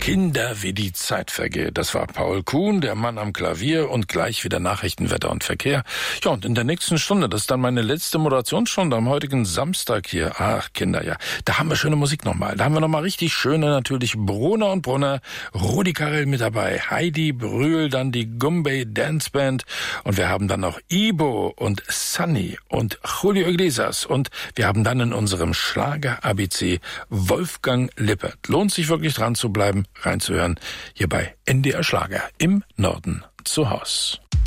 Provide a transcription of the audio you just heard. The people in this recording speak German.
Kinder, wie die Zeit vergeht. Das war Paul Kuhn, der Mann am Klavier, und gleich wieder Nachrichten, Wetter und Verkehr. Ja, und in der nächsten Stunde, das ist dann meine letzte Moderationsstunde am heutigen Samstag hier. Ach, Kinder, ja, da haben wir schöne Musik nochmal. Da haben wir nochmal richtig schöne, natürlich Brunner und Brunner, Rudi Carrell mit dabei, Heidi Brühl, dann die Gumbay Dance Band, und wir haben dann noch Ibo und Sunny und Julio Iglesias, und wir haben dann in unserem Schlager-ABC Wolfgang Lippert. Lohnt sich wirklich dran zu bleiben, reinzuhören, hier bei NDR Schlager im Norden zu Haus.